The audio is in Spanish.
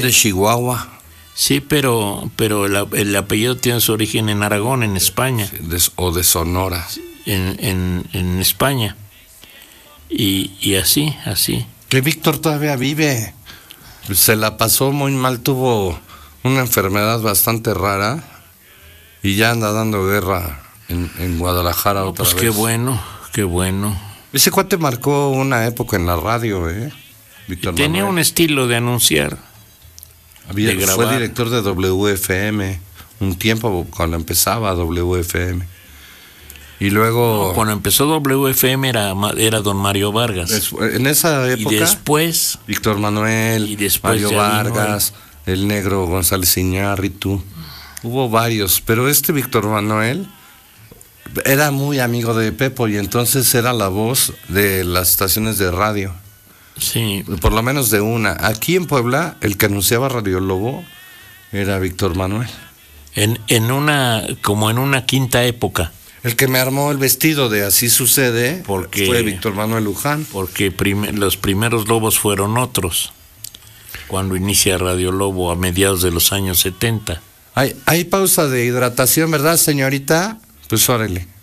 de Chihuahua. Sí, pero el apellido tiene su origen en Aragón, en España. O de Sonora. En España. Y así. Que Víctor todavía vive. Se la pasó muy mal, tuvo una enfermedad bastante rara y ya anda dando guerra en Guadalajara otra vez. Qué bueno. Ese cuate marcó una época en la radio, Víctor Tenía Manuel. un estilo de anunciar. Fue director de WFM un tiempo cuando empezaba WFM. Y luego... Cuando empezó WFM era don Mario Vargas. En esa época... Y después... Víctor Manuel, y después Mario Vargas, el negro González Iñárritu. Hubo varios, pero Víctor Manuel era muy amigo de Pepo y entonces era la voz de las estaciones de radio. Sí. Por lo menos de una. Aquí en Puebla, el que anunciaba Radio Lobo era Víctor Manuel. Como en una quinta época. El que me armó el vestido de Así Sucede fue Víctor Manuel Luján. Porque los primeros lobos fueron otros. Cuando inicia Radio Lobo a mediados de los años 70. Hay pausa de hidratación, ¿verdad, señorita? Pues órale.